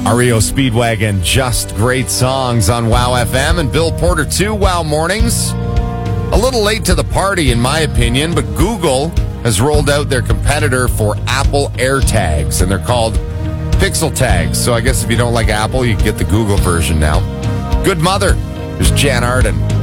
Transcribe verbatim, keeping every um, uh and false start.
R E O Speedwagon, just great songs on Wow F M. And Bill Porter, too, Wow Mornings. A little late to the party, in my opinion, but Google has rolled out their competitor for Apple AirTags, and they're called Pixel Tags. So I guess if you don't like Apple, you can get the Google version now. Good Mother. There's Jan Arden.